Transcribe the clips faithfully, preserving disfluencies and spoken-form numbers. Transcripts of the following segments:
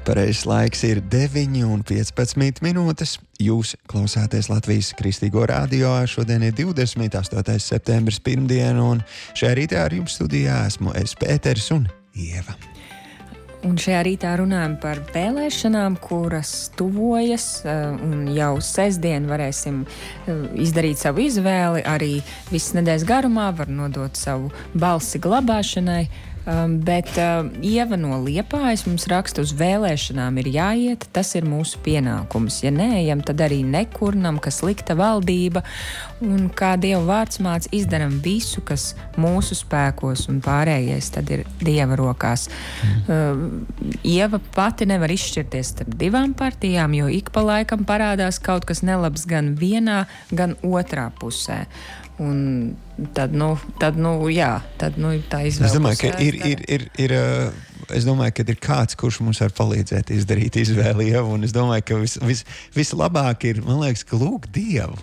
Pareizais laiks ir deviņi un piecpadsmit minūtes. Jūs klausāties Latvijas Kristīgo radio. Šodien ir divdesmit astotais septembris pirmdiena, un šajā rītā ar jums studijā esmu es, Pēters un Ieva. Un šajā rītā runājam par vēlēšanām, kuras tuvojas, un jau sestdien varēsim izdarīt savu izvēli. Arī visas nedēļas garumā var nodot savu balsi glabāšanai. Um, bet uh, Ieva no Liepājas mums raksta, uz vēlēšanām ir jāiet, tas ir mūsu pienākums. Ja neejam, tad arī nekurnam, ka slikta valdība, un kā Dieva vārds māc, izdaram visu, kas mūsu spēkos, un pārējais tad ir Dieva rokās. Mm. Uh, Ieva pati nevar izšķirties starp divām partijām, jo ik pa laikam parādās kaut kas nelabs gan vienā, gan otrā pusē. Un tad, nu, tad, nu, jā, tad, nu, tā izvēle. Es domāju, ka ir, ir, ir, ir, es domāju, ka ir kāds, kurš mums var palīdzēt izdarīt izvēli, ja? Un es domāju, ka vis, vis, vislabāk ir, man liekas, ka lūgt Dievu.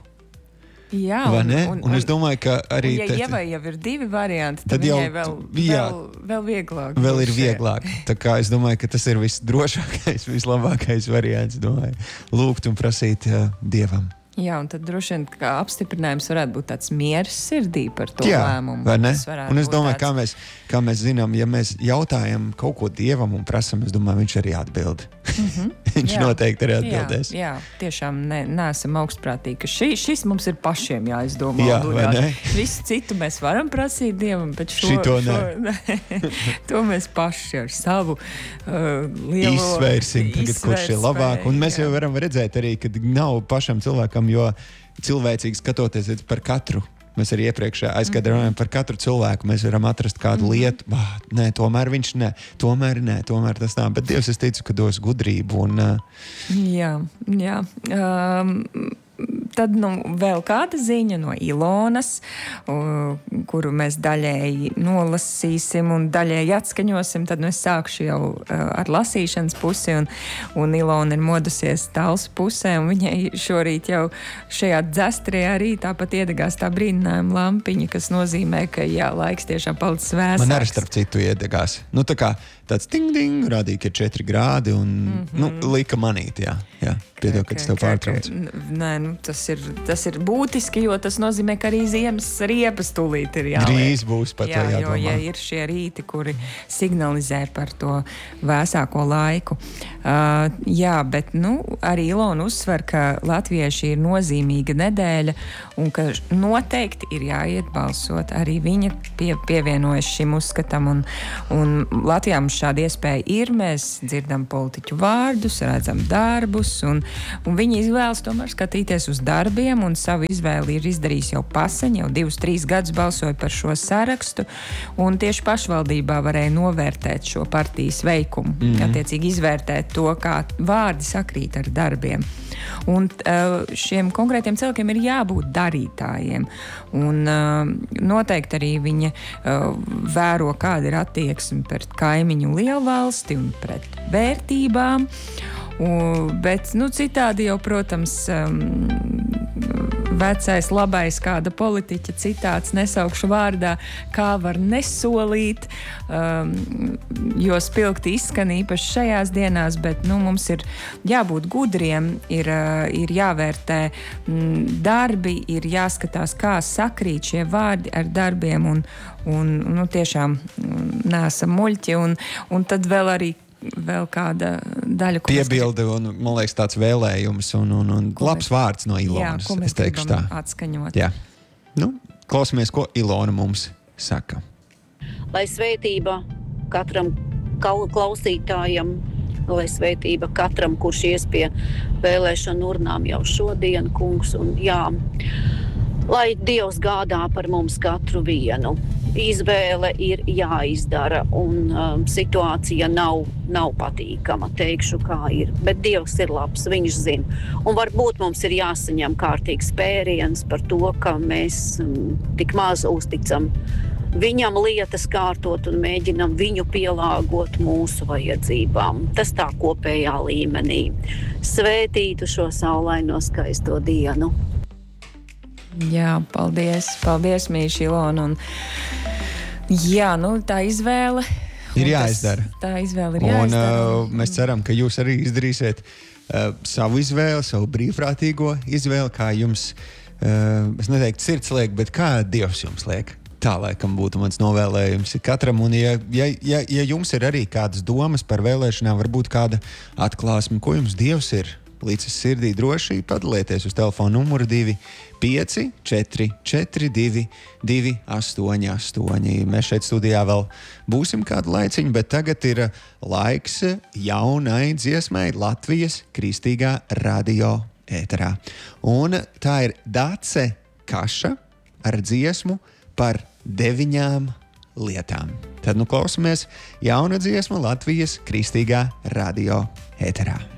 Jā, un, un, un, un es domāju, ka arī... Un, ja tad, Ievai jau ir divi varianti, tad, tad viņai jau, vēl, jā, vēl, vēl vieglāk. Vēl ir vieglāk. Tā kā es domāju, ka tas ir visdrošākais, vislabākais variants, domāju, lūgt un prasīt uh, Dievam. Jā, un tad droši vien, ka apstiprinājums varētu būt tāds miers sirdī par to Jā, lēmumu. Vai ne? Un es domāju, tāds... kā, mēs, kā mēs zinām, ja mēs jautājam kaut ko Dievam un prasam, es domāju, viņš arī atbild. Mm-hmm. viņš jā. Noteikti arī atbildēs. Jā, jā, tiešām ne, neesam augstprātīgi, ka šī, šis mums ir pašiem jāizdomā. Jā, vai ne? Visu citu mēs varam prasīt Dievam, bet šo, Šito šo ne. to mēs paši ar savu uh, lielo... Izsvērsim tagad, kurš ir labāk. Un mēs jā. jau varam redzēt arī, ka nav pašam cilvēkam, jo cilvēcīgi skatoties par katru, mēs arī iepriekš aizskaidrojām mm-hmm. par katru cilvēku, mēs varam atrast kādu mm-hmm. lietu, bah, nē, tomēr viņš nē, tomēr nē, tomēr tas nav, bet Dievs, es ticu, ka dos gudrību un... Uh... Jā, jā. Um... Tad nu, vēl kāda ziņa no Ilonas, uh, kuru mēs daļēji nolasīsim un daļēji atskaņosim. Tad nu, es sākšu jau uh, ar lasīšanas pusi, un, un Ilona ir modusies tāls pusē, un viņai šorīt jau šajā dzestrajā rītā pat iedegās tā brīdinājuma lampiņa, kas nozīmē, ka jā, laiks tiešām palicis vēsāks. Man arī starp citu iedegās. Nu, tā kā tāds ting-ding, rādīja, ka ir četri grādi, un mm-hmm. nu, lika manīt, jā. jā. Piedod, ka es tev pārtraucu. Nē, nu, tas ir, tas ir būtiski, jo tas nozīmē, ka arī ziemas riepas tūlīt ir jāliek. Drīz būs pat jā, jādomā. Jo, ja ir šie rīti, kuri signalizē par to vēsāko laiku. Uh, jā, bet, nu, arī Ilona uzsver, ka latvieši ir nozīmīga nedēļa un ka noteikti ir jāiet balsot. Arī viņa pie, pievienojas šim uzskatam, un, un Latvijā mums šāda iespēja ir. Mēs dzirdam politiķu vārdus, redzam darbus, un Un viņi izvēlas tomēr skatīties uz darbiem, un savu izvēli ir izdarījis jau paseņ, jau divus, trīs gadus balsoja par šo sarakstu, un tieši pašvaldībā varēja novērtēt šo partijas veikumu, mm. attiecīgi izvērtēt to, kā vārdi sakrīt ar darbiem. Un šiem konkrētiem cilvēkiem ir jābūt darītājiem, un noteikti arī viņa vēro, kāda ir attieksme pret kaimiņu lielvalsti un pret vērtībām. Uh, bet, nu, citādi jau, protams, um, vecais labais kāda politiķa citāts, nesaukšu vārdā, kā var nesolīt, um, jo spilgti izskan īpaši šajās dienās, bet, nu, mums ir jābūt gudriem, ir, uh, ir jāvērtē mm, darbi, ir jāskatās, kā sakrīt šie vārdi ar darbiem, un, un nu, tiešām neesam muļķi, un, un tad vēl arī vēl kāda daļa, ko piebildi un, man liekas, tāds vēlējums un, un, un labs vārds no Ilonas. Jā, ko mēs es teikšu tā. Atskaņot. Jā. Nu, klausamies, ko Ilona mums saka. Lai svētība katram klausītājam, lai svētība katram, kurš ies pie vēlēšanu urnām jau šodien, kungs, un jā, lai Dievs gādā par mums katru vienu. Izvēle ir jāizdara, un um, situācija nav, nav patīkama, teikšu, kā ir. Bet Dievs ir labs, viņš zina. Un varbūt mums ir jāsaņem kārtīgs pēriens par to, ka mēs um, tik maz uzticam viņam lietas kārtot un mēģinam viņu pielāgot mūsu vajadzībām. Tas tā kopējā līmenī. Svētītu šo saulaino skaisto dienu. Jā, paldies, paldies, Mīša Ilona. Un, jā, nu tā izvēle Ir jāizdara. Tas, tā izvēle ir un, jāizdara. Uh, mēs ceram, ka jūs arī izdarīsiet uh, savu izvēli, savu brīvprātīgo izvēli, kā jums, uh, es neteiktu sirds liek, bet kā Dievs jums liek. Tā laikam būtu mans novēlējums katram. Un ja, ja, ja, ja jums ir arī kādas domas par vēlēšanām, varbūt kāda atklāsme, ko jums Dievs ir līdz sirdī, droši padalieties uz telefonu numuru divi pieci četri četri divi divi astoņi astoņi. Mēs šeit studijā vēl būsim kādu laiciņu, bet tagad ir laiks jaunai dziesmai Latvijas Kristīgā radio ēterā. Un tā ir Dace Kaša ar dziesmu par deviņām lietām. Tad nu klausamies jauna dziesma Latvijas Kristīgā radio ēterā.